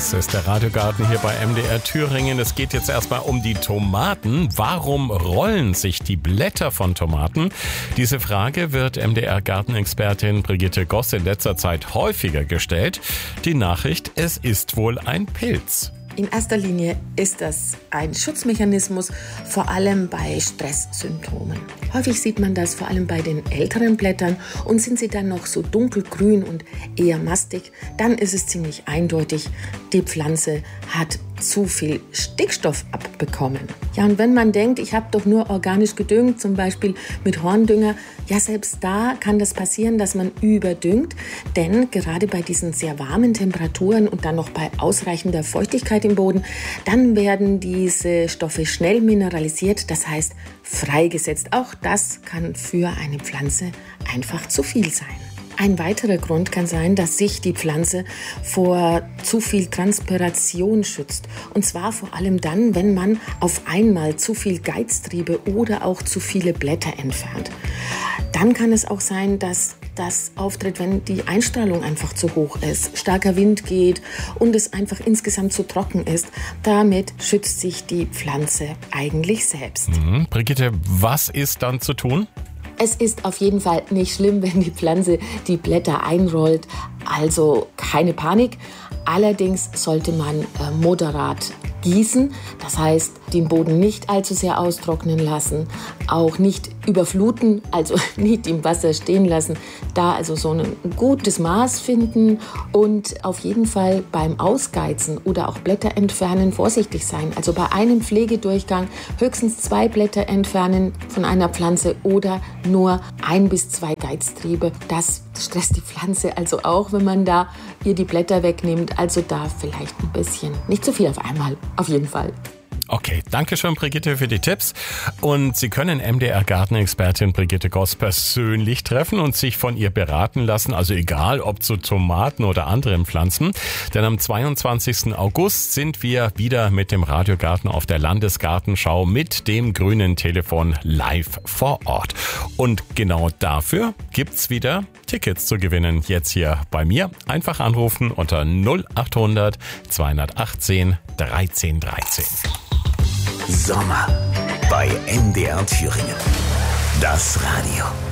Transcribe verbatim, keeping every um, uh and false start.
Das ist der Radiogarten hier bei M D R Thüringen. Es geht jetzt erstmal um die Tomaten. Warum rollen sich die Blätter von Tomaten? Diese Frage wird M D R-Gartenexpertin Brigitte Goss in letzter Zeit häufiger gestellt. Die Nachricht, es ist wohl ein Pilz. In erster Linie ist das ein Schutzmechanismus, vor allem bei Stresssymptomen. Häufig sieht man das vor allem bei den älteren Blättern und sind sie dann noch so dunkelgrün und eher mastig, dann ist es ziemlich eindeutig, die Pflanze hat zu viel Stickstoff abbekommen. Ja, und wenn man denkt, ich habe doch nur organisch gedüngt, zum Beispiel mit Horndünger, ja, selbst da kann das passieren, dass man überdüngt, denn gerade bei diesen sehr warmen Temperaturen und dann noch bei ausreichender Feuchtigkeit im Boden, dann werden diese Stoffe schnell mineralisiert, das heißt freigesetzt. Auch das kann für eine Pflanze einfach zu viel sein. Ein weiterer Grund kann sein, dass sich die Pflanze vor zu viel Transpiration schützt. Und zwar vor allem dann, wenn man auf einmal zu viel Geiztriebe oder auch zu viele Blätter entfernt. Dann kann es auch sein, dass das auftritt, wenn die Einstrahlung einfach zu hoch ist, starker Wind geht und es einfach insgesamt zu trocken ist. Damit schützt sich die Pflanze eigentlich selbst. Mhm. Brigitte, was ist dann zu tun? Es ist auf jeden Fall nicht schlimm, wenn die Pflanze die Blätter einrollt, also keine Panik. Allerdings sollte man äh, moderat gießen, das heißt den Boden nicht allzu sehr austrocknen lassen, auch nicht überfluten, also nicht im Wasser stehen lassen, da also so ein gutes Maß finden und auf jeden Fall beim Ausgeizen oder auch Blätter entfernen vorsichtig sein. Also bei einem Pflegedurchgang höchstens zwei Blätter entfernen von einer Pflanze oder nur ein bis zwei Geiztriebe. Das stresst die Pflanze also auch, wenn man da ihr die Blätter wegnimmt. Also da vielleicht ein bisschen, nicht zu viel auf einmal, auf jeden Fall. Okay, danke schön, Brigitte, für die Tipps. Und Sie können M D R-Gartenexpertin Brigitte Goss persönlich treffen und sich von ihr beraten lassen. Also egal, ob zu Tomaten oder anderen Pflanzen. Denn am zweiundzwanzigsten August sind wir wieder mit dem Radiogarten auf der Landesgartenschau mit dem grünen Telefon live vor Ort. Und genau dafür gibt's wieder Tickets zu gewinnen. Jetzt hier bei mir. Einfach anrufen unter null acht hundert zweihundertachtzehn dreizehn dreizehn. Sommer bei M D R Thüringen. Das Radio.